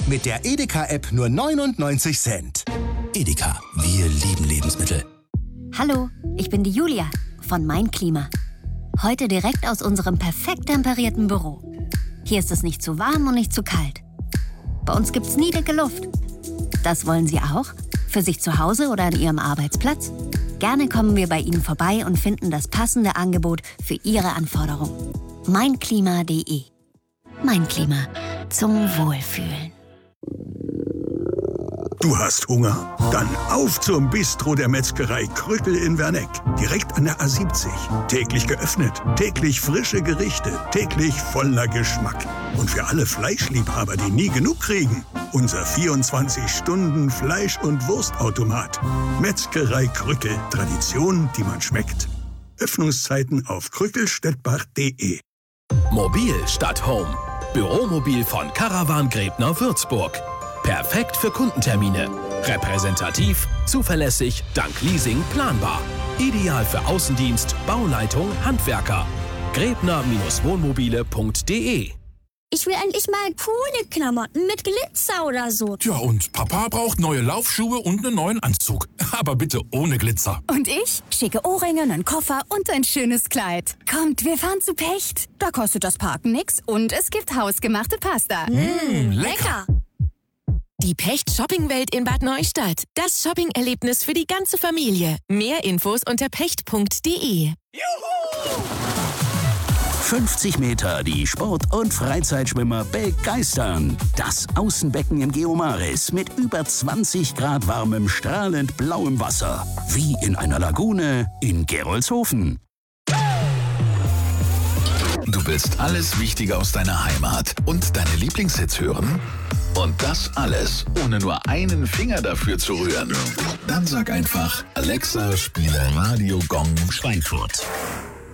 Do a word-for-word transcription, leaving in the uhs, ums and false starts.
Mit der Edeka-App nur neunundneunzig Cent. Edeka, wir lieben Lebensmittel. Hallo, ich bin die Julia von Mein Klima. Heute direkt aus unserem perfekt temperierten Büro. Hier ist es nicht zu warm und nicht zu kalt. Bei uns gibt's nie dicke Luft. Das wollen Sie auch? Für sich zu Hause oder an Ihrem Arbeitsplatz? Gerne kommen wir bei Ihnen vorbei und finden das passende Angebot für Ihre Anforderungen. meinklima punkt de. Mein Klima. Zum Wohlfühlen. Du hast Hunger? Dann auf zum Bistro der Metzgerei Krückel in Werneck. Direkt an der A siebzig. Täglich geöffnet, täglich frische Gerichte, täglich voller Geschmack. Und für alle Fleischliebhaber, die nie genug kriegen, unser vierundzwanzig Stunden Fleisch- und Wurstautomat. Metzgerei Krückel. Tradition, die man schmeckt. Öffnungszeiten auf krückelstettbach punkt de. Mobil statt Home. Büromobil von Caravan Gräbner Würzburg. Perfekt für Kundentermine. Repräsentativ, zuverlässig, dank Leasing planbar. Ideal für Außendienst, Bauleitung, Handwerker. Gräbner Wohnmobile punkt de. Ich will endlich mal coole Klamotten mit Glitzer oder so. Tja, und Papa braucht neue Laufschuhe und einen neuen Anzug. Aber bitte ohne Glitzer. Und ich? Schicke Ohrringe, einen Koffer und ein schönes Kleid. Kommt, wir fahren zu Pecht. Da kostet das Parken nix und es gibt hausgemachte Pasta. Mmh, lecker. Die Pecht Shoppingwelt in Bad Neustadt. Das Shopping-Erlebnis für die ganze Familie. Mehr Infos unter pecht punkt de. Juhu! fünfzig Meter, die Sport- und Freizeitschwimmer begeistern. Das Außenbecken im Geomaris mit über zwanzig Grad warmem, strahlend blauem Wasser. Wie in einer Lagune in Gerolzhofen. Du willst alles Wichtige aus deiner Heimat und deine Lieblingshits hören? Und das alles, ohne nur einen Finger dafür zu rühren. Dann sag einfach, Alexa, spiele Radio Gong Schweinfurt.